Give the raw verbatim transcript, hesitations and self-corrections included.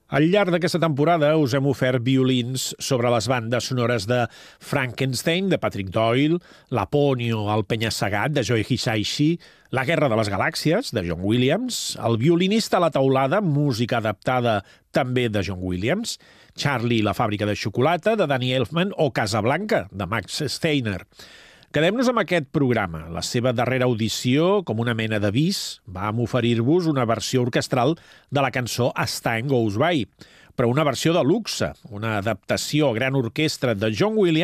Al llarg d'aquesta temporada us hem ofert violins sobre les bandes sonores de Frankenstein, de Patrick Doyle, Laponio, el penya-segat, de Joe Hisaishi, La guerra de les galàxies, de John Williams, El violinista a la teulada, música adaptada també de John Williams, Charlie i la fàbrica de xocolata, de Danny Elfman, o Casablanca, de Max Steiner. Quedem-nos amb aquest programa. La seva darrera audició, com una mena d'avís, vam oferir-vos una versió orquestral de la cançó As Time Goes By, però una versió de luxe, una adaptació a gran orquestra de John Williams